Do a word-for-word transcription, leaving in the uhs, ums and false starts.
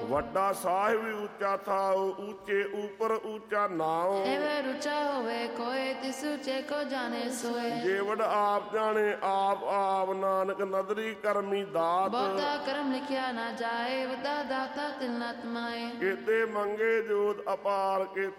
ਵੱਡਾ ਸਾਹਿਬ ਉੱਚਾ ਥਾਉ, ਉੱਚੇ ਉਪਰ ਉੱਚਾ ਨਾਉ। ਐਵੇਂ ਰੁਚਾ ਹੋਵੇ ਕੋਏ, ਤਿਸ ਉੱਚੇ ਕੋ ਜਾਣੇ ਸੋਏ। ਜੇਵੜ ਆਪ ਜਾਣੇ ਆਪ ਆਪ, ਨਾਨਕ ਨਦਰੀ ਕਰਮੀ ਦਾਤ। ਬਹੁਤਾ ਕਰਮ ਲਿਖਿਆ ਨਾ ਜਾਏ, ਵੱਡਾ ਦਾਤਾ ਤਿਲ ਨਾ ਤਮਾਏ। ਕੀਤੇ ਮੰਗੇ ਜੋਤ ਅਪਾਰ, ਕੇ